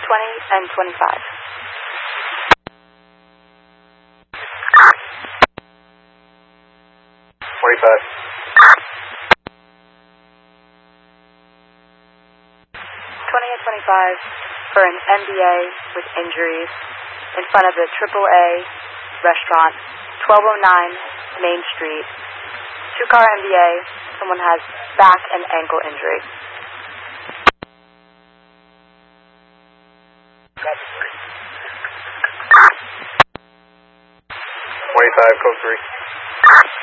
and 25. 25. 20 and 25 for an MBA with injuries in front of the AAA restaurant, 1209 Main Street. Two-car MBA, someone has back and ankle injury. 25, code 3.